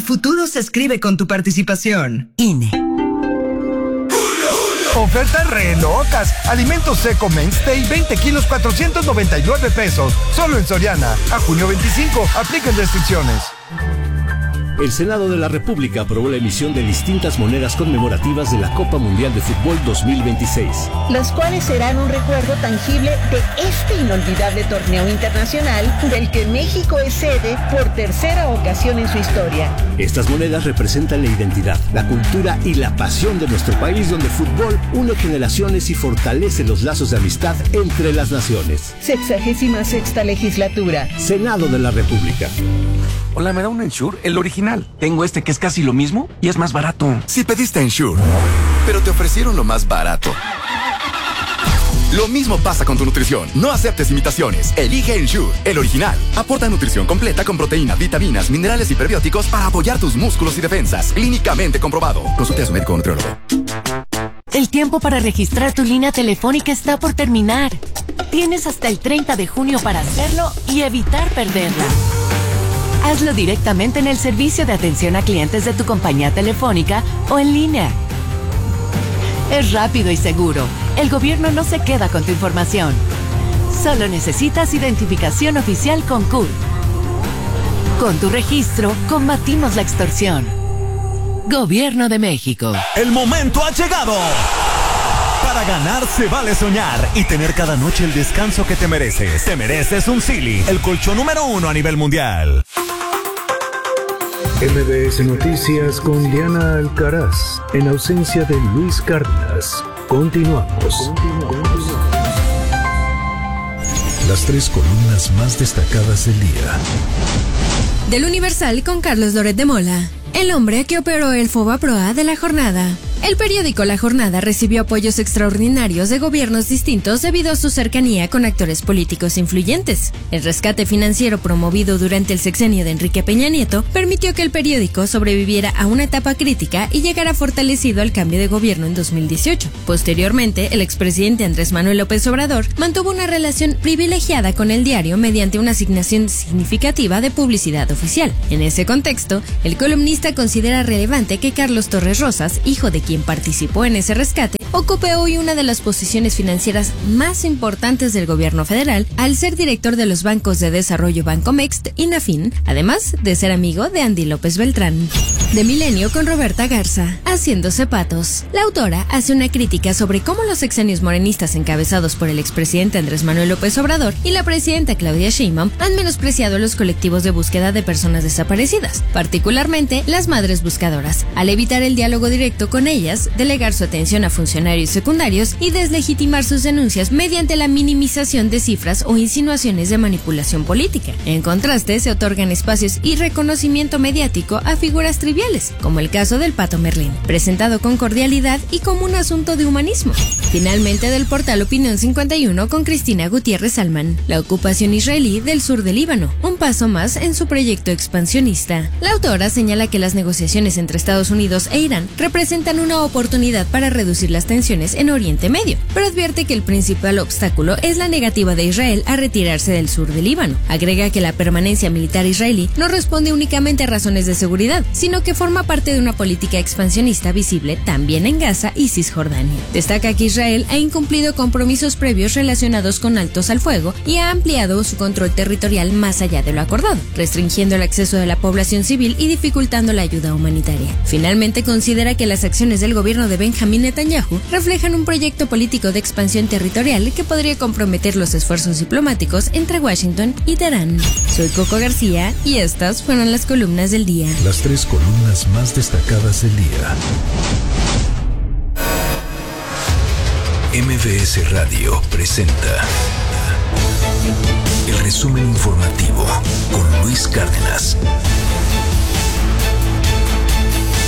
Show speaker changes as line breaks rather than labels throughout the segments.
futuro se escribe con tu participación.
INE.
Ofertas re locas. Alimentos seco Mainstay 20 kilos 499 pesos. Solo en Soriana. A junio 25. Aplican restricciones.
El Senado de la República aprobó la emisión de distintas monedas conmemorativas de la Copa Mundial de Fútbol 2026.
Las cuales serán un recuerdo tangible de este inolvidable torneo internacional del que México es sede por tercera ocasión en su historia.
Estas monedas representan la identidad, la cultura y la pasión de nuestro país, donde el fútbol une generaciones y fortalece los lazos de amistad entre las naciones.
66ª legislatura.
Senado de la República.
Hola, ¿me da un Ensure? El original. Tengo este que es casi lo mismo y es más barato.
Si pediste Ensure, pero te ofrecieron lo más barato. Lo mismo pasa con tu nutrición. No aceptes imitaciones. Elige Ensure, el original. Aporta nutrición completa con proteínas, vitaminas, minerales y prebióticos para apoyar tus músculos y defensas. Clínicamente comprobado. Consulte a su médico o nutriólogo.
El tiempo para registrar tu línea telefónica está por terminar. Tienes hasta el 30 de junio para hacerlo y evitar perderla. Hazlo directamente en el servicio de atención a clientes de tu compañía telefónica o en línea. Es rápido y seguro. El gobierno no se queda con tu información. Solo necesitas identificación oficial con CUR. Con tu registro, combatimos la extorsión. Gobierno de México.
El momento ha llegado. Para ganar se vale soñar y tener cada noche el descanso que te mereces. Te mereces un Sealy, el colchón número 1 a nivel mundial.
MBS Noticias con Diana Alcaraz, en ausencia de Luis Cárdenas. Continuamos. Las 3 columnas más destacadas del día.
Del Universal con Carlos Loret de Mola. El hombre que operó el Fobaproa de la jornada. El periódico La Jornada recibió apoyos extraordinarios de gobiernos distintos debido a su cercanía con actores políticos influyentes. El rescate financiero promovido durante el sexenio de Enrique Peña Nieto permitió que el periódico sobreviviera a una etapa crítica y llegara fortalecido al cambio de gobierno en 2018. Posteriormente, el expresidente Andrés Manuel López Obrador mantuvo una relación privilegiada con el diario mediante una asignación significativa de publicidad oficial. En ese contexto, el columnista considera relevante que Carlos Torres Rosas, hijo de quien participó en ese rescate, ocupe hoy una de las posiciones financieras más importantes del gobierno federal al ser director de los bancos de desarrollo Bancomext y Nafin, además de ser amigo de Andy López Beltrán. De Milenio con Roberta Garza, Haciéndose patos. La autora hace una crítica sobre cómo los sexenios morenistas encabezados por el expresidente Andrés Manuel López Obrador y la presidenta Claudia Sheinbaum han menospreciado los colectivos de búsqueda de personas desaparecidas, particularmente las madres buscadoras, al evitar el diálogo directo con ellas, delegar su atención a funcionarios secundarios y deslegitimar sus denuncias mediante la minimización de cifras o insinuaciones de manipulación política. En contraste, se otorgan espacios y reconocimiento mediático a figuras triviales, como el caso del Pato Merlín, presentado con cordialidad y como un asunto de humanismo. Finalmente, del portal Opinión 51 con Cristina Gutiérrez Salman, la ocupación israelí del sur del Líbano, un paso más en su proyecto expansionista. La autora señala que las negociaciones entre Estados Unidos e Irán representan una oportunidad para reducir las tensiones en Oriente Medio, pero advierte que el principal obstáculo es la negativa de Israel a retirarse del sur del Líbano. Agrega que la permanencia militar israelí no responde únicamente a razones de seguridad, sino que forma parte de una política expansionista visible también en Gaza y Cisjordania. Destaca que Israel ha incumplido compromisos previos relacionados con altos al fuego y ha ampliado su control territorial más allá de lo acordado, restringiendo el acceso de la población civil y dificultando la ayuda humanitaria. Finalmente, considera que las acciones del gobierno de Benjamín Netanyahu reflejan un proyecto político de expansión territorial que podría comprometer los esfuerzos diplomáticos entre Washington y Teherán. Soy Coco García y estas fueron las columnas del día.
Las 3 columnas más destacadas del día. MBS Radio presenta el resumen informativo con Luis Cárdenas.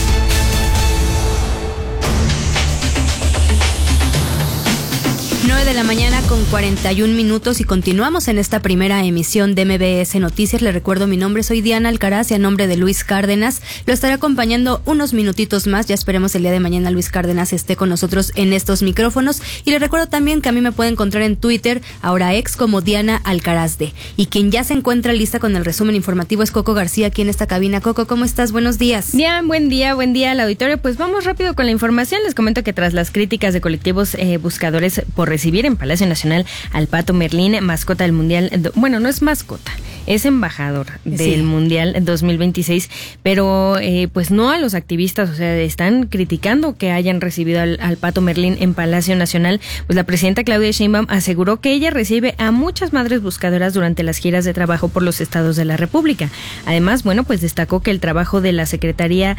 9
la mañana con 41 minutos y continuamos en esta primera emisión de MBS Noticias. Le recuerdo, mi nombre, soy Diana Alcaraz y a nombre de Luis Cárdenas lo estaré acompañando unos minutitos más. Ya esperemos el día de mañana Luis Cárdenas esté con nosotros en estos micrófonos. Y le recuerdo también que a mí me puede encontrar en Twitter, ahora ex, como Diana Alcaraz D. Y quien ya se encuentra lista con el resumen informativo es Coco García aquí en esta cabina. Coco, ¿cómo estás? Buenos días.
Bien, buen día al auditorio. Pues vamos rápido con la información. Les comento que tras las críticas de colectivos buscadores por recibir en Palacio Nacional al Pato Merlín, mascota del Mundial, bueno, no es mascota, es embajador del Mundial 2026, pero pues no a los activistas, o sea, están criticando que hayan recibido al Pato Merlín en Palacio Nacional. Pues la presidenta Claudia Sheinbaum aseguró que ella recibe a muchas madres buscadoras durante las giras de trabajo por los estados de la República. Además, bueno, pues destacó que el trabajo de la secretaria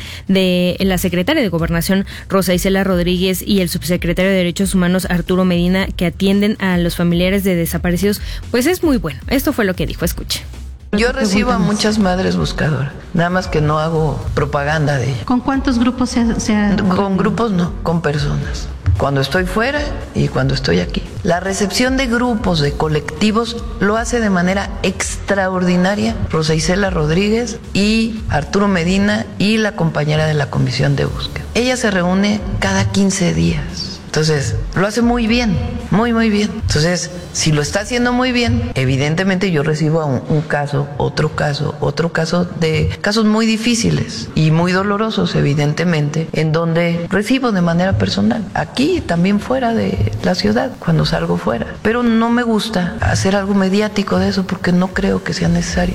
de Gobernación, Rosa Isela Rodríguez, y el subsecretario de Derechos Humanos, Arturo Medina, que atienden a los familiares de desaparecidos, pues es muy bueno. Esto fue lo que dijo, escuche.
Yo recibo a muchas madres buscadoras, nada más que no hago propaganda de ellas.
¿Con cuántos grupos se ha...?
Con grupos no, con personas. Cuando estoy fuera y cuando estoy aquí. La recepción de grupos, de colectivos, lo hace de manera extraordinaria Rosa Isela Rodríguez y Arturo Medina y la compañera de la Comisión de Búsqueda. Ella se reúne cada 15 días. Entonces, lo hace muy bien, muy, muy bien. Entonces, si lo está haciendo muy bien, evidentemente yo recibo un caso, otro caso de casos muy difíciles y muy dolorosos, evidentemente, en donde recibo de manera personal. Aquí, también fuera de la ciudad, cuando salgo fuera. Pero no me gusta hacer algo mediático de eso porque no creo que sea necesario.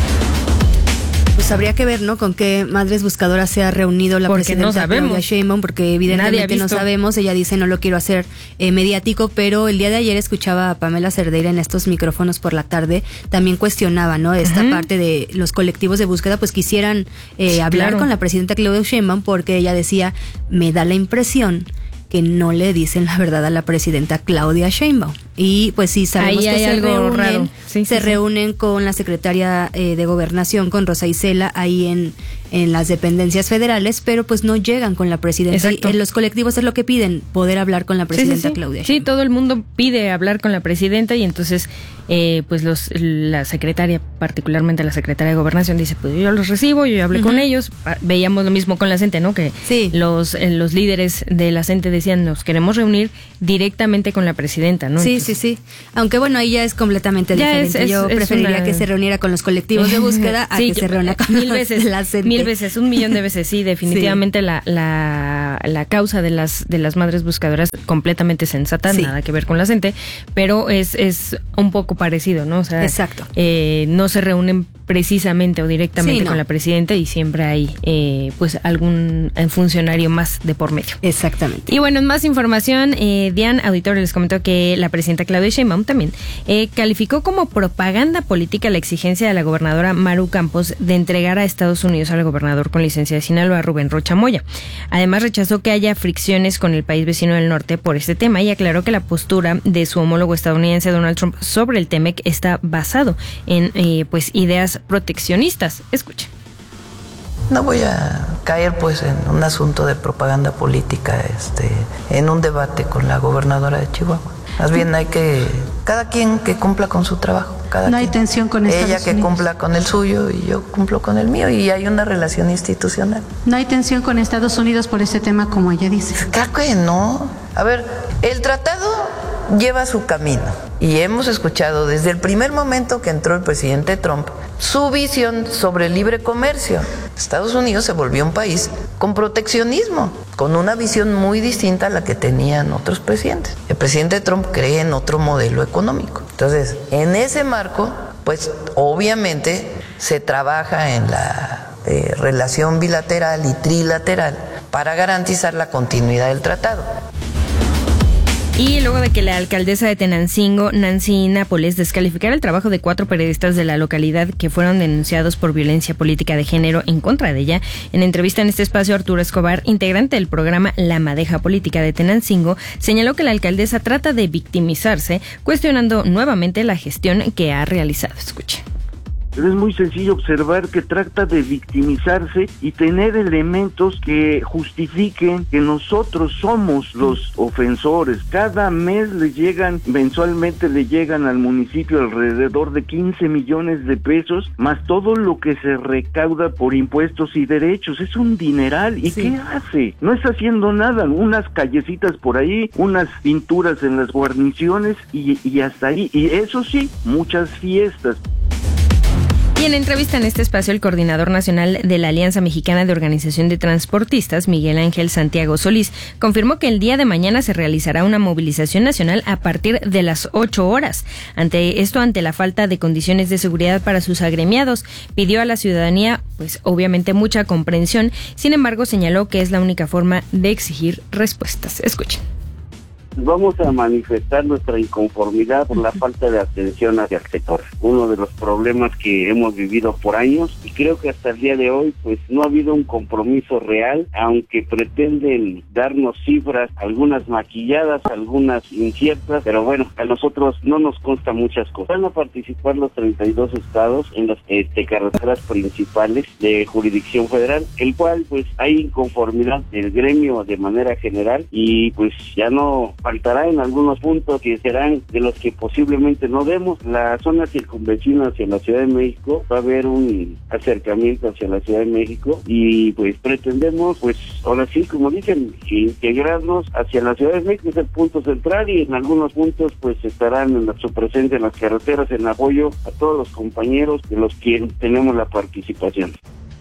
Pues habría que ver, ¿no?, con qué madres buscadoras se ha reunido la presidenta Claudia Sheinbaum, porque evidentemente no sabemos. Ella dice, no lo quiero hacer mediático, pero el día de ayer escuchaba a Pamela Cerdeira en estos micrófonos por la tarde, también cuestionaba, ¿no?, esta parte de los colectivos de búsqueda, pues quisieran hablar con la presidenta Claudia Sheinbaum, porque ella decía, me da la impresión que no le dicen la verdad a la presidenta Claudia Sheinbaum. Y pues sí, sabemos que se reúnen con la secretaria de Gobernación, con Rosa Isela, ahí en las dependencias federales, pero pues no llegan con la presidenta. Y los colectivos es lo que piden, poder hablar con la presidenta Claudia Sheinbaum.
Sí, todo el mundo pide hablar con la presidenta y entonces pues la secretaria, particularmente la secretaria de Gobernación, dice, pues yo los recibo, yo hablé con ellos. Veíamos lo mismo con la CENTE, ¿no? Que los líderes de la CENTE decían, nos queremos reunir directamente con la presidenta, ¿no?
Sí. Aunque bueno, ahí ya es completamente diferente. Yo preferiría que se reuniera con los colectivos de búsqueda a que se reúna con la CENTE.
Mil veces, 1,000,000 de veces, sí, definitivamente la causa de las madres buscadoras completamente sensata, nada que ver con la CENTE, pero es un poco parecido, ¿no? O sea, no se reúnen precisamente o directamente con la presidenta y siempre hay pues algún funcionario más de por medio.
Exactamente.
Y bueno, en más información, Diane, auditorio, les comentó que la presidenta Claudia Sheinbaum también calificó como propaganda política la exigencia de la gobernadora Maru Campos de entregar a Estados Unidos al gobernador con licencia de Sinaloa, Rubén Rocha Moya. Además, rechazó que haya fricciones con el país vecino del norte por este tema y aclaró que la postura de su homólogo estadounidense Donald Trump sobre el TEMEC está basado en pues ideas proteccionistas. Escuchen.
No voy a caer pues en un asunto de propaganda política, en un debate con la gobernadora de Chihuahua. Más bien hay que, cada quien que cumpla con su trabajo.
No hay tensión con Estados Unidos.
Ella que cumpla con el suyo y yo cumplo con el mío y hay una relación institucional.
No hay tensión con Estados Unidos por este tema como ella dice.
Claro que no. A ver, el tratado lleva su camino y hemos escuchado desde el primer momento que entró el presidente Trump su visión sobre el libre comercio. Estados Unidos se volvió un país con proteccionismo, con una visión muy distinta a la que tenían otros presidentes. El presidente Trump cree en otro modelo económico. Entonces, en ese marco, pues obviamente se trabaja en la relación bilateral y trilateral para garantizar la continuidad del tratado.
Y luego de que la alcaldesa de Tenancingo, Nancy Nápoles, descalificara el trabajo de 4 periodistas de la localidad que fueron denunciados por violencia política de género en contra de ella, en entrevista en este espacio, Arturo Escobar, integrante del programa La Madeja Política de Tenancingo, señaló que la alcaldesa trata de victimizarse, cuestionando nuevamente la gestión que ha realizado. Escuche.
Pero es muy sencillo observar que trata de victimizarse y tener elementos que justifiquen que nosotros somos los ofensores. Cada mes mensualmente le llegan al municipio alrededor de 15 millones de pesos, más todo lo que se recauda por impuestos y derechos. Es un dineral. ¿Y qué hace? No está haciendo nada. Unas callecitas por ahí, unas pinturas en las guarniciones y hasta ahí. Y eso sí, muchas fiestas.
Y en entrevista en este espacio, el coordinador nacional de la Alianza Mexicana de Organización de Transportistas, Miguel Ángel Santiago Solís, confirmó que el día de mañana se realizará una movilización nacional a partir de las 8 horas. Ante la falta de condiciones de seguridad para sus agremiados, pidió a la ciudadanía, pues obviamente mucha comprensión. Sin embargo, señaló que es la única forma de exigir respuestas. Escuchen.
Vamos a manifestar nuestra inconformidad por la falta de atención hacia el sector. Uno de los problemas que hemos vivido por años, y creo que hasta el día de hoy pues no ha habido un compromiso real, aunque pretenden darnos cifras, algunas maquilladas, algunas inciertas, pero bueno, a nosotros no nos consta muchas cosas. Van a participar los 32 estados en las carreteras principales de jurisdicción federal, el cual pues hay inconformidad del gremio de manera general y pues ya no faltará en algunos puntos que serán de los que posiblemente no vemos. La zona circunvecina hacia la Ciudad de México, va a haber un acercamiento hacia la Ciudad de México y pues pretendemos, pues ahora sí, como dicen, integrarnos hacia la Ciudad de México, es el punto central, y en algunos puntos pues estarán en su presencia en las carreteras en apoyo a todos los compañeros de los que tenemos la participación.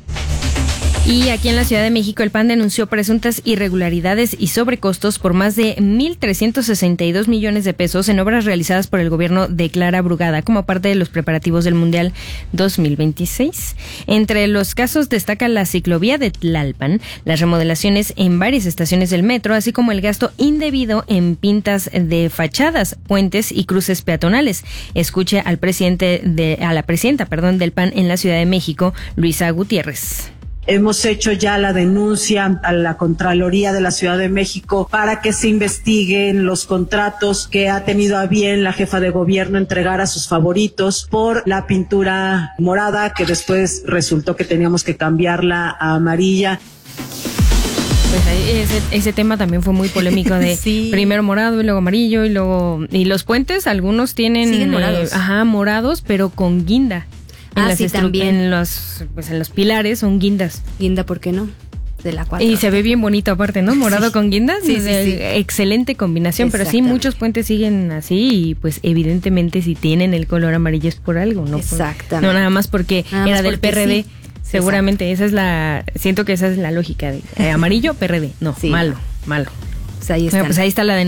Y aquí en la Ciudad de México, el PAN denunció presuntas irregularidades y sobrecostos por más de 1,362 millones de pesos en obras realizadas por el gobierno de Clara Brugada como parte de los preparativos del Mundial 2026. Entre los casos destaca la ciclovía de Tlalpan, las remodelaciones en varias estaciones del metro, así como el gasto indebido en pintas de fachadas, puentes y cruces peatonales. Escuche a la presidenta del PAN en la Ciudad de México, Luisa Gutiérrez.
Hemos hecho ya la denuncia a la Contraloría de la Ciudad de México para que se investiguen los contratos que ha tenido a bien la jefa de gobierno entregar a sus favoritos por la pintura morada, que después resultó que teníamos que cambiarla a amarilla.
Pues ese tema también fue muy polémico de primero morado y luego amarillo y los puentes, algunos tienen morados, pero con guinda.
También.
En los pilares son guindas.
Guinda, ¿por qué no? De la 4.
Y se ve bien bonito aparte, ¿no? Morado con guindas. Sí. Excelente combinación, pero sí, muchos puentes siguen así y pues evidentemente si tienen el color amarillo es por algo, ¿no?
Exactamente.
No nada más porque era del PRD. Sí. Seguramente siento que esa es la lógica de amarillo, PRD. No, malo.
Pues ahí está.
Pues ahí está la denuncia.